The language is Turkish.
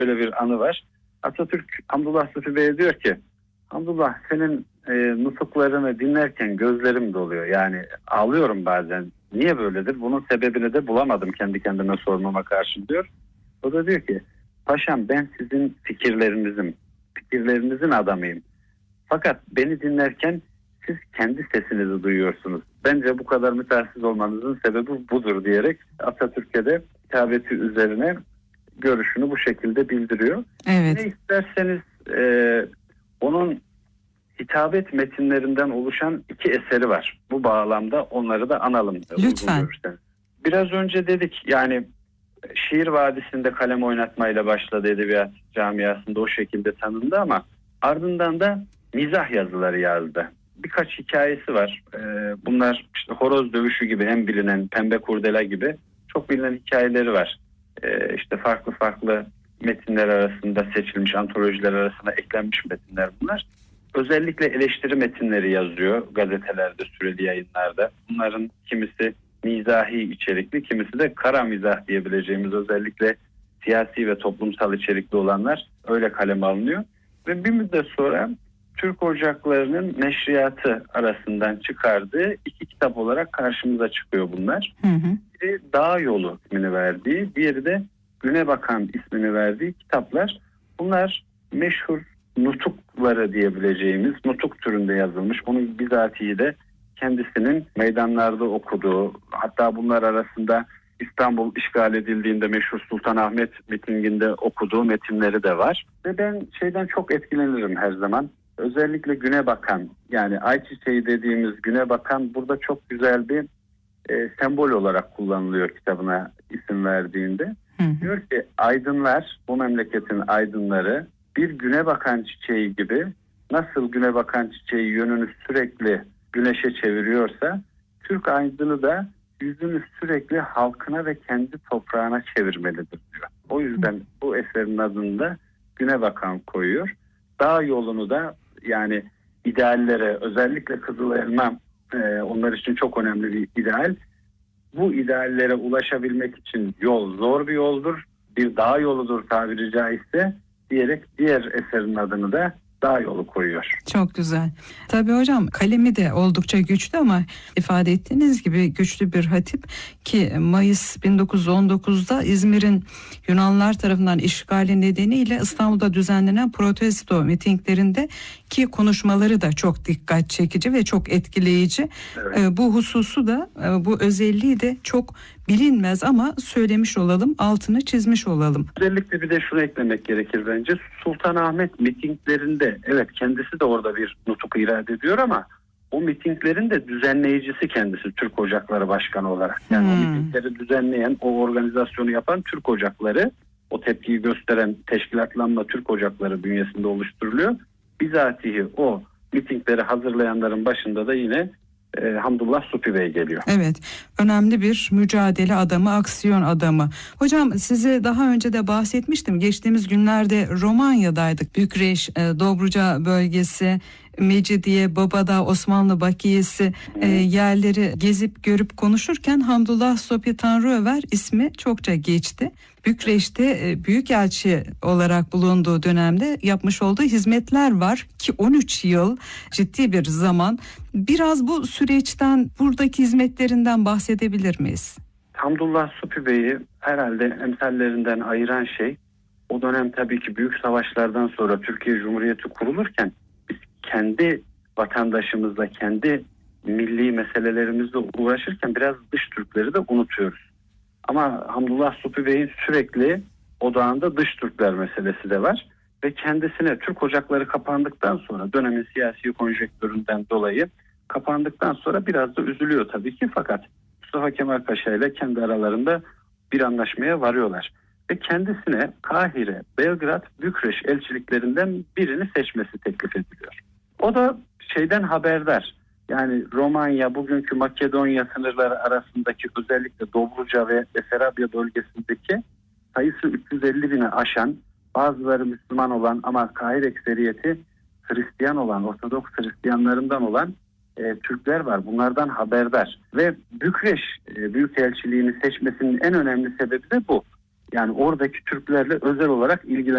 böyle bir anı var. Atatürk Hamdullah Supi Bey'e diyor ki, Hamdullah senin nutuklarını dinlerken gözlerim doluyor. Yani ağlıyorum bazen. Niye böyledir? Bunun sebebini de bulamadım kendi kendime sormama karşın diyor. O da diyor ki, paşam ben sizin fikirlerinizin adamıyım. Fakat beni dinlerken siz kendi sesinizi duyuyorsunuz. Bence bu kadar mütehassıs olmanızın sebebi budur diyerek Atatürk'e de hitabeti üzerine görüşünü bu şekilde bildiriyor. Evet. Ne isterseniz onun hitabet metinlerinden oluşan 2 eseri var. Bu bağlamda onları da analım. Lütfen. Biraz önce dedik yani Şiir Vadisi'nde kalem oynatmayla başladı, edebiyat camiasında o şekilde tanındı ama ardından da mizah yazıları yazdı. Birkaç hikayesi var. Bunlar işte Horoz Dövüşü gibi en bilinen, Pembe Kurdela gibi çok bilinen hikayeleri var. İşte farklı metinler arasında seçilmiş, antolojiler arasında eklenmiş metinler bunlar. Özellikle eleştiri metinleri yazıyor gazetelerde, süreli yayınlarda. Bunların kimisi mizahi içerikli, kimisi de kara mizah diyebileceğimiz özellikle siyasi ve toplumsal içerikli olanlar öyle kaleme alınıyor. Ve bir müddet sonra Türk Ocakları'nın neşriyatı arasından çıkardığı 2 kitap olarak karşımıza çıkıyor bunlar. Biri Dağ Yolu ismini verdiği, diğeri de Güne Bakan ismini verdiği kitaplar. Bunlar meşhur nutukları diyebileceğimiz nutuk türünde yazılmış. Onun bizatihi de kendisinin meydanlarda okuduğu, hatta bunlar arasında İstanbul işgal edildiğinde meşhur Sultanahmet mitinginde okuduğu metinleri de var. Ve ben şeyden çok etkilenirim her zaman. Özellikle Güne Bakan, yani ayçiçeği dediğimiz Güne Bakan burada çok güzel bir sembol olarak kullanılıyor kitabına isim verdiğinde. Diyor ki aydınlar, bu memleketin aydınları bir güne bakan çiçeği gibi nasıl güne bakan çiçeği yönünü sürekli güneşe çeviriyorsa Türk aydını da yüzünü sürekli halkına ve kendi toprağına çevirmelidir diyor. O yüzden bu eserin adını da Güne Bakan koyuyor. Dağ yolunu da yani ideallere, özellikle Kızıl Elma onlar için çok önemli bir ideal. Bu ideallere ulaşabilmek için yol zor bir yoldur. Bir dağ yoludur tabiri caizse diyerek diğer eserin adını da Dağ Yolu koyuyor. Çok güzel. Tabii hocam kalemi de oldukça güçlü ama ifade ettiğiniz gibi güçlü bir hatip ki Mayıs 1919'da İzmir'in Yunanlılar tarafından işgali nedeniyle İstanbul'da düzenlenen protesto mitinglerinde ki konuşmaları da çok dikkat çekici ve çok etkileyici. Evet. Bu hususu da bu özelliği de çok bilinmez ama söylemiş olalım, altını çizmiş olalım. Özellikle bir de şunu eklemek gerekir bence. Sultanahmet mitinglerinde evet kendisi de orada bir nutuk irade ediyor ama o mitinglerin de düzenleyicisi kendisi Türk Ocakları Başkanı olarak. Yani o mitingleri düzenleyen, o organizasyonu yapan Türk Ocakları, o tepkiyi gösteren teşkilatlanma Türk Ocakları bünyesinde oluşturuluyor. Bizatihi o mitingleri hazırlayanların başında da yine Hamdullah Supi Bey geliyor. Evet, önemli bir mücadele adamı, aksiyon adamı. Hocam size daha önce de bahsetmiştim. Geçtiğimiz günlerde Romanya'daydık. Bükreş, Dobruca bölgesi, Mecidiye, Babadağ, Osmanlı Bakiyesi yerleri gezip görüp konuşurken Hamdullah Supi Tanrıöver ismi çokça geçti. Bükreş'te büyükelçi olarak bulunduğu dönemde yapmış olduğu hizmetler var ki 13 yıl ciddi bir zaman. Biraz bu süreçten, buradaki hizmetlerinden bahsedebilir miyiz? Hamdullah Supi Bey'i herhalde emsallerinden ayıran şey o dönem tabii ki büyük savaşlardan sonra Türkiye Cumhuriyeti kurulurken biz kendi vatandaşımızla, kendi milli meselelerimizle uğraşırken biraz dış Türkleri de unutuyoruz. Ama Hamdullah Supi Bey'in sürekli odağında dış Türkler meselesi de var. Ve kendisine Türk Ocakları kapandıktan sonra dönemin siyasi konjonktüründen dolayı kapandıktan sonra biraz da üzülüyor tabii ki. Fakat Mustafa Kemal Paşa ile kendi aralarında bir anlaşmaya varıyorlar. Ve kendisine Kahire, Belgrad, Bükreş elçiliklerinden birini seçmesi teklif ediliyor. O da şeyden haberdar. Yani Romanya, bugünkü Makedonya sınırları arasındaki özellikle Dobruca ve Besarabya bölgesindeki sayısı 350 bini aşan, bazıları Müslüman olan ama Kahire ekseriyeti Hristiyan olan, Ortodoks Hristiyanlarından olan Türkler var. Bunlardan haberdar. Ve Bükreş Büyükelçiliğini seçmesinin en önemli sebebi de bu. Yani oradaki Türklerle özel olarak ilgilenen